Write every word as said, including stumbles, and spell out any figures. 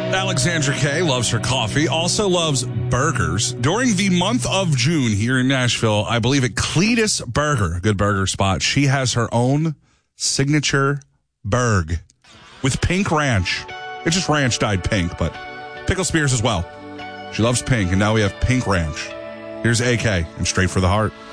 Alexandra Kay loves her coffee, also loves burgers. During the month of June here in Nashville, I believe at Cletus Burger, a good burger spot, she has her own signature burg with pink ranch. It's just ranch dyed pink, but pickle spears as well. She loves pink, and now we have pink ranch. Here's A K and Straight for the Heart.